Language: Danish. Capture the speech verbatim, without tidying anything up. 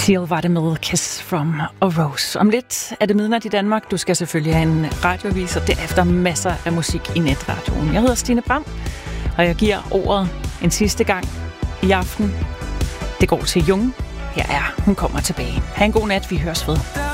Seal var det med Kiss from a Rose. Om lidt er det midnat i Danmark. Du skal selvfølgelig have en radioavis, og derefter masser af musik i netradioen. Jeg hedder Stine Bram, og jeg giver ordet en sidste gang i aften. Det går til Jung. Her er Hun kommer tilbage. Ha' en god nat, vi høres ved.